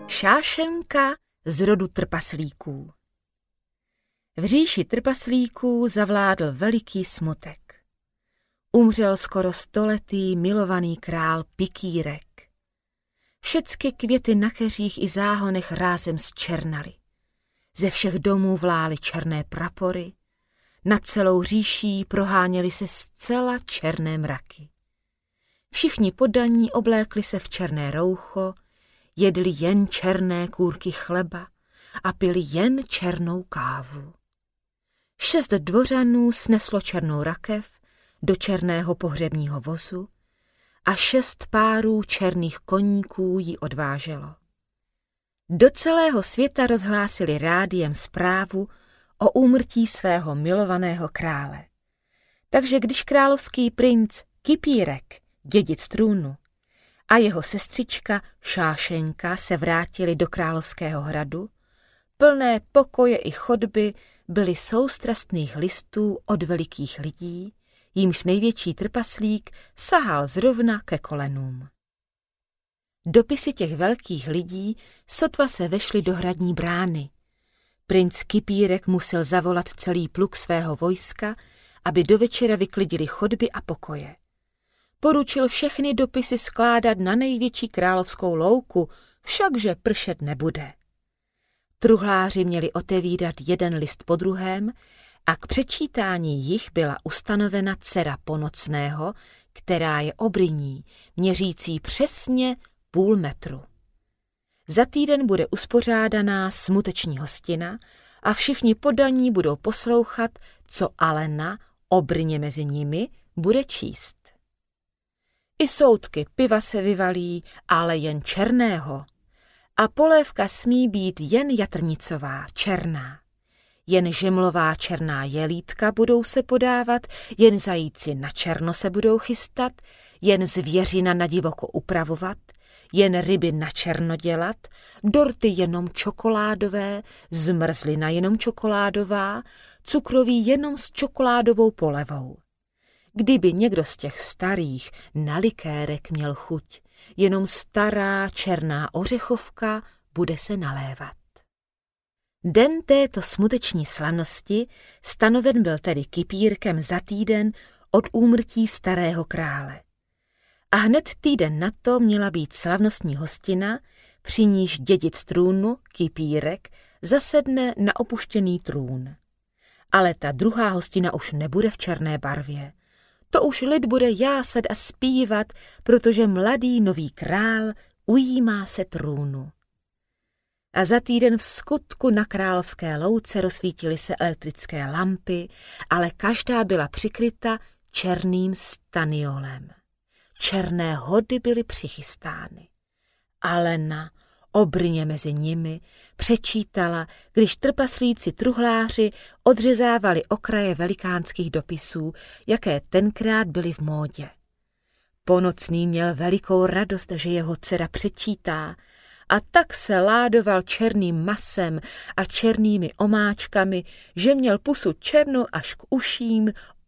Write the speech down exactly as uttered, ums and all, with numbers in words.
Šášenka z rodu trpaslíků. V říši trpaslíků zavládl veliký smutek. Umřel skoro stoletý milovaný král Pikírek. Všecky květy na keřích i záhonech rázem zčernaly. Ze všech domů vlály černé prapory, nad celou říší proháněly se zcela černé mraky. Všichni poddaní oblékli se v černé roucho, jedli jen černé kůrky chleba a pili jen černou kávu. Šest dvořanů sneslo černou rakev do černého pohřebního vozu a šest párů černých koníků ji odváželo. Do celého světa rozhlásili rádiem zprávu o úmrtí svého milovaného krále. Takže když královský princ Kipírek, dědic trůnu, a jeho sestřička Šášenka se vrátili do královského hradu, plné pokoje i chodby byly soustrastných listů od velikých lidí, jímž největší trpaslík sahal zrovna ke kolenům. Dopisy těch velkých lidí sotva se vešly do hradní brány. Princ Kipírek musel zavolat celý pluk svého vojska, aby do večera vyklidili chodby a pokoje. Poručil všechny dopisy skládat na největší královskou louku, všakže pršet nebude. Truhláři měli otevírat jeden list po druhém a k přečítání jich byla ustanovena dcera Ponocného, která je obryní, měřící přesně půl metru. Za týden bude uspořádaná smuteční hostina a všichni poddaní budou poslouchat, co Alena, obryně mezi nimi, bude číst. I soudky piva se vyvalí, ale jen černého. A polévka smí být jen jatrnicová, černá. Jen žemlová černá jelítka budou se podávat, jen zajíci na černo se budou chystat, jen zvěřina na divoko upravovat, jen ryby na černo dělat, dorty jenom čokoládové, zmrzlina jenom čokoládová, cukroví jenom s čokoládovou polevou. Kdyby někdo z těch starých na likérek měl chuť, jenom stará černá ořechovka bude se nalévat. Den této smuteční slavnosti stanoven byl tedy Kipírkem za týden od úmrtí starého krále. A hned týden na to měla být slavnostní hostina, při níž dědic trůnu, Kipírek, zasedne na opuštěný trůn. Ale ta druhá hostina už nebude v černé barvě. To už lid bude jásat a zpívat, protože mladý nový král ujímá se trůnu. A za týden v skutku na královské louce rozsvítily se elektrické lampy, ale každá byla přikryta černým staniolem. Černé hody byly přichystány. Alena, obryně mezi nimi, přečítala, když trpaslíci truhláři odřezávali okraje velikánských dopisů, jaké tenkrát byly v módě. Ponocný měl velikou radost, že jeho dcera přečítá, a tak se ládoval černým masem a černými omáčkami, že měl pusu černou až k uším,